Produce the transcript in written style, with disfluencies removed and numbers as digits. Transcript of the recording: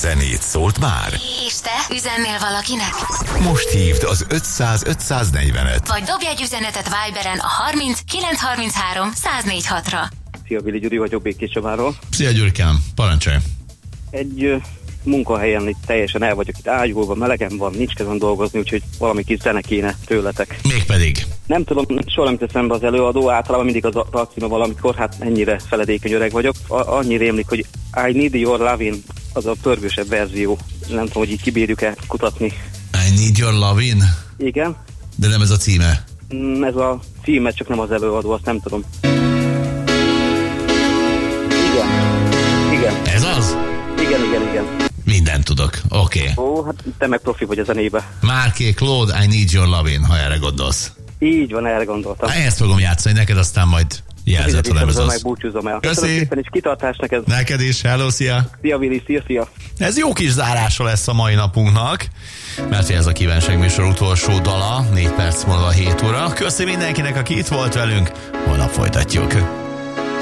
zenét szólt már? És te üzennél valakinek? Most hívd az 500-540-et. Vagy dobj egy üzenetet Viberen a 30 933 104.6-ra. Szia, Vili Gyuri vagyok Békéscsaváról. Szia Gyurikám, parancsolj! Egy munkahelyen itt teljesen el vagyok, itt ágyulva, melegen van, nincs kedvem dolgozni, úgyhogy valami kis zene kéne tőletek. Mégpedig? Nem tudom, soha nem teszem be az előadó, általában mindig az arcíme valamikor, hát ennyire feledékeny öreg vagyok. Annyi rémlik, hogy I Need Your Lovin', az a pörgősebb verzió. Nem tudom, hogy így kibírjuk-e kutatni. I Need Your Lovin'? Igen. De nem ez a címe? Ez a címe, csak nem az előadó, azt nem tudom. Igen. Ez az? Igen. Mindent tudok, oké. Ó, hát te meg profi vagy a zenébe. Márké Claude, I Need Your Lovin', ha erre gondolsz. Így van, erre gondoltam. Ezt fogom játszani neked, aztán majd jelzed, ha nem ez az. Meg búcsúzom el. Köszi. Köszönöm szépen, és kitartás neked. Neked is, hello, szia. Szia, Vili, szia. Ez jó kis zárása lesz a mai napunknak, mert ez a kívánság műsor utolsó dala, 4 perc múlva 7 óra. Köszi mindenkinek, aki itt volt velünk, holnap folytatjuk.